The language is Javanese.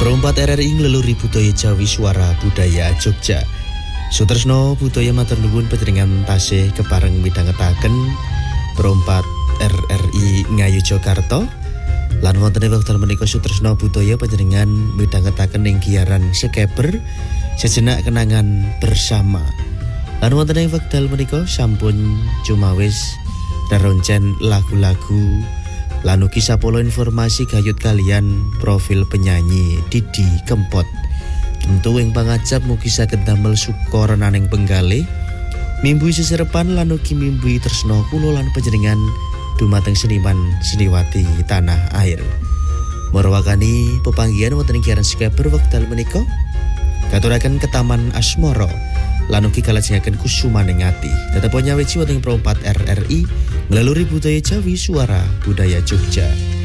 Perompat RRI ngeleluri budaya Jawi Suara Budaya Jogja. Sutresno budaya matur nuwun panjenengan tasih kepareng midhangetaken perompat RRI Ngayu Jakarta. Lan wonten ing wekdal menika sutresno budaya panjenengan midhangetaken ing giaran Sekeber sejenak kenangan bersama. Lan wonten ing wekdal menika sampun cumawis reroncen lagu-lagu lan ugi sapolo informasi gayut kalian profil penyanyi Didi Kempot. Tentu ing pangajap mugi saged damel suka renaning penggalih mimbui seserepan lan ugi mimbui tresna kula lan panjenengan dumateng seniman seniwati tanah air. Marwakani pepanggihan wonten ing giaran Sekeber wekdal menika katuraken ke Taman Asmara lan ugi kalajengaken kusumaning ati. Tetep nyawiji wonten perompat RRI ngeleluri budaya Jawi Suara Budaya Jogja.